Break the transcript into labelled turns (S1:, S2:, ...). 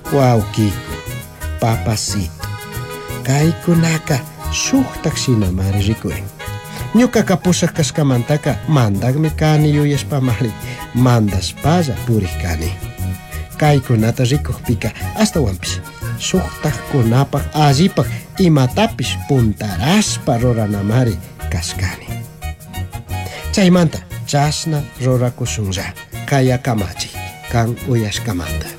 S1: Wawqiku, papacito, kaykunaqa suqtaqshina mari rikurin. Ñuqaqa pusaq kasqamantaqa mandaqmi kani yuyashpamari mandaspalla puriq kani. Kaykunata rikuqpiqa astawanpis suqtaqkunapaq allipaq imatapis puntaraspa ruranamari kasqani. Chaymanta chasna rurakusunlla kaya kamachiy kan uyashkamanta.